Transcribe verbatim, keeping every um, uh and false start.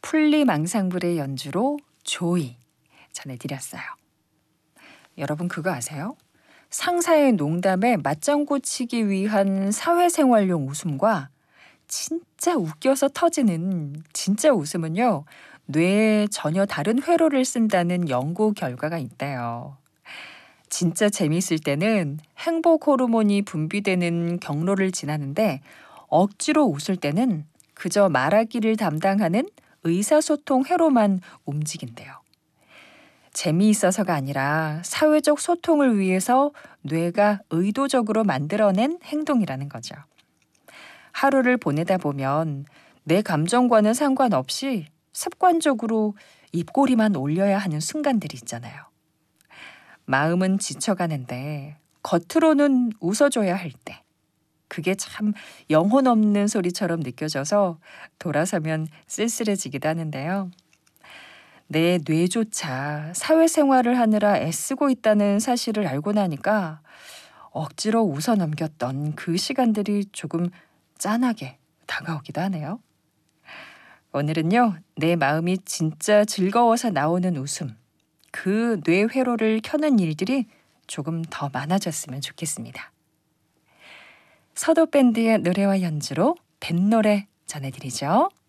풀리망상불의 연주로 조이 전해드렸어요. 여러분 그거 아세요? 상사의 농담에 맞장구 치기 위한 사회생활용 웃음과 진짜 웃겨서 터지는 진짜 웃음은요, 뇌에 전혀 다른 회로를 쓴다는 연구 결과가 있대요. 진짜 재미있을 때는 행복 호르몬이 분비되는 경로를 지나는데, 억지로 웃을 때는 그저 말하기를 담당하는 의사소통 회로만 움직인대요. 재미있어서가 아니라 사회적 소통을 위해서 뇌가 의도적으로 만들어낸 행동이라는 거죠. 하루를 보내다 보면 내 감정과는 상관없이 습관적으로 입꼬리만 올려야 하는 순간들이 있잖아요. 마음은 지쳐가는데 겉으로는 웃어줘야 할 때, 그게 참 영혼 없는 소리처럼 느껴져서 돌아서면 쓸쓸해지기도 하는데요. 내 뇌조차 사회생활을 하느라 애쓰고 있다는 사실을 알고 나니까 억지로 웃어 넘겼던 그 시간들이 조금 짠하게 다가오기도 하네요. 오늘은요, 내 마음이 진짜 즐거워서 나오는 웃음, 그 뇌회로를 켜는 일들이 조금 더 많아졌으면 좋겠습니다. 서도밴드의 노래와 연주로 뱃노래 전해드리죠.